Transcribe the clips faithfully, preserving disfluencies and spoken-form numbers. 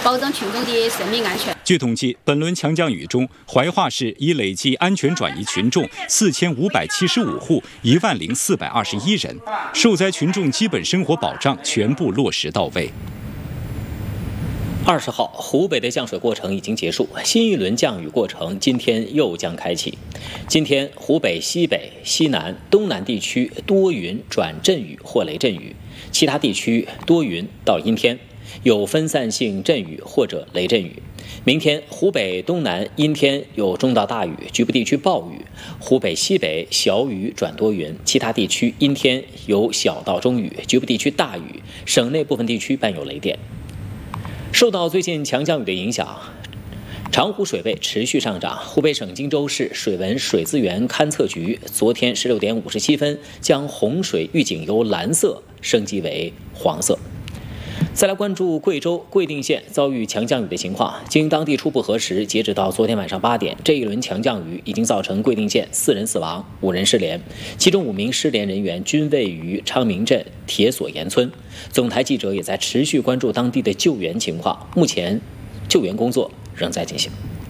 保证群众的生命安全。 据统计，本轮强降雨中，怀化市已累计安全转移群众四千五百七十五户，一万零四百二十一人，受灾群众基本生活保障全部落实到位。 二十号，湖北的降水过程已经结束，新一轮降雨过程今天又将开启。今天，湖北西北、西南、东南地区多云转阵雨或雷阵雨，其他地区多云到阴天，有分散性阵雨或者雷阵雨。明天，湖北东南阴天有中到大雨，局部地区暴雨；湖北西北小雨转多云，其他地区阴天有小到中雨，局部地区大雨，省内部分地区伴有雷电。受到最近强降雨的影响，长湖水位持续上涨。湖北省荆州市水文水资源勘测局昨天十六点五十七分将洪水预警由蓝色升级为黄色。再来关注贵州贵定县遭遇强降雨的情况。经当地初步核实，截止到昨天晚上八点，这一轮强降雨已经造成贵定县四人死亡，五人失联，其中五名失联人员均位于昌明镇铁索岩村。总台记者也在持续关注当地的救援情况，目前救援工作仍在进行。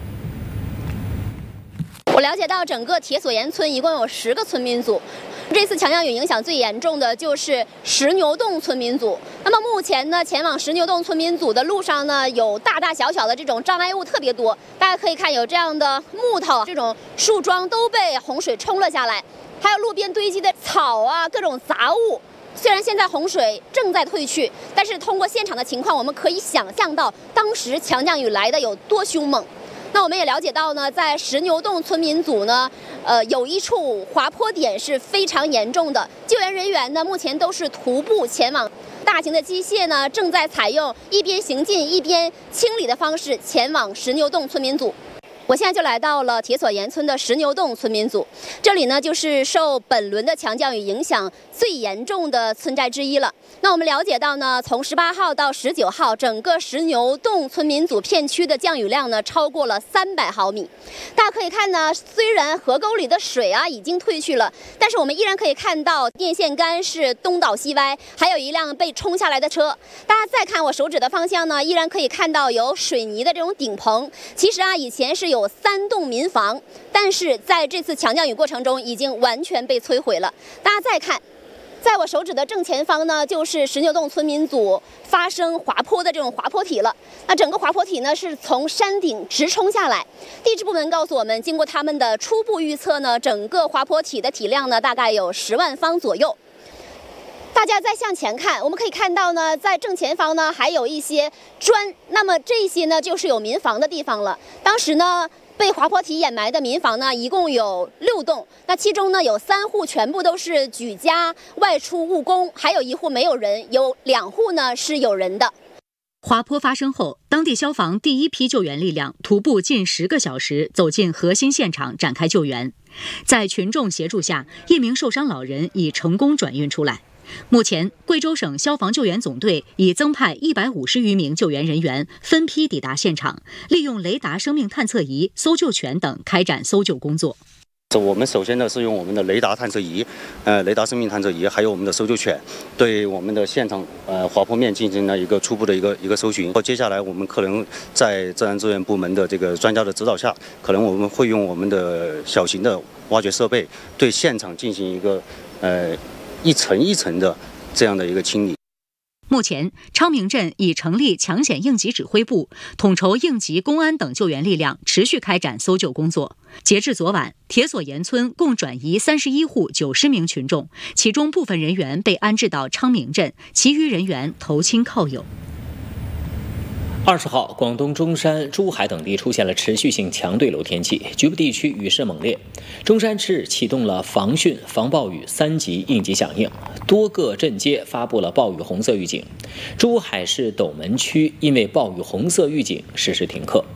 我了解到，整个铁索岩村一共有十个村民组。这次强降雨影响最严重的就是石牛洞村民组。那么目前呢，前往石牛洞村民组的路上呢，有大大小小的这种障碍物特别多。大家可以看，有这样的木头、这种树桩都被洪水冲了下来，还有路边堆积的草啊，各种杂物。虽然现在洪水正在退去，但是通过现场的情况，我们可以想象到当时强降雨来的有多凶猛。那我们也了解到呢，在石牛洞村民组呢，呃，有一处滑坡点是非常严重的，救援人员呢目前都是徒步前往，大型的机械呢正在采用一边行进一边清理的方式前往石牛洞村民组。我现在就来到了铁索岩村的石牛洞村民组，这里呢就是受本轮的强降雨影响最严重的村寨之一了。那我们了解到呢，从十八号到十九号，整个石牛洞村民组片区的降雨量呢超过了三百毫米。大家可以看呢，虽然河沟里的水啊已经退去了，但是我们依然可以看到电线杆是东倒西歪，还有一辆被冲下来的车。大家再看我手指的方向呢，依然可以看到有水泥的这种顶棚。其实啊，以前是有有三栋民房，但是在这次强降雨过程中已经完全被摧毁了。大家再看，在我手指的正前方呢，就是石牛洞村民组发生滑坡的这种滑坡体了。那整个滑坡体呢是从山顶直冲下来。地质部门告诉我们，经过他们的初步预测呢，整个滑坡体的体量呢大概有十万方左右。大家再向前看，我们可以看到呢，在正前方呢还有一些砖，那么这些呢就是有民房的地方了。当时呢被滑坡体掩埋的民房呢一共有六栋，那其中呢有三户全部都是举家外出务工，还有一户没有人，有两户呢是有人的。 滑坡发生后，当地消防第一批救援力量徒步近十个小时走进核心现场展开救援。在群众协助下，一名受伤老人已成功转运出来。目前，贵州省消防救援总队已增派一百五十余名救援人员分批抵达现场，利用雷达生命探测仪、搜救犬等开展搜救工作。 我们首先呢是用我们的雷达探测仪，呃，雷达生命探测仪，还有我们的搜救犬，对我们的现场呃滑坡面进行了一个初步的一个一个搜寻。接下来我们可能在自然资源部门的这个专家的指导下，可能我们会用我们的小型的挖掘设备，对现场进行一个呃。一层一层的这样的一个清理。 目前，昌明镇已成立抢险应急指挥部，统筹应急、公安等救援力量，持续开展搜救工作。截至昨晚，铁索岩村共转移三十一户九十名群众，其中部分人员被安置到昌明镇，其余人员投亲靠友。 二十号，广东中山、珠海等地出现了持续性强对流天气，局部地区雨势猛烈。中山市启动了防汛防暴雨三级应急响应，多个镇街发布了暴雨红色预警。珠海市斗门区因为暴雨红色预警实施停课。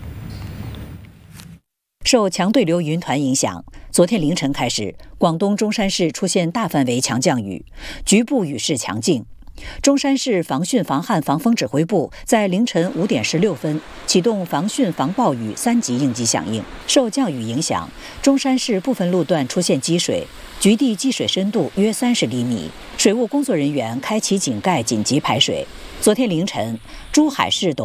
受强对流云团影响，昨天凌晨开始，广东中山市出现大范围强降雨，局部雨势强劲。中山市防汛防旱防风指挥部在凌晨五点十六分启动防汛防暴雨三级应急响应。受降雨影响，中山市部分路段出现积水，局地积水深度约三十厘米，水务工作人员开启井盖紧急排水。昨天凌晨，珠海市斗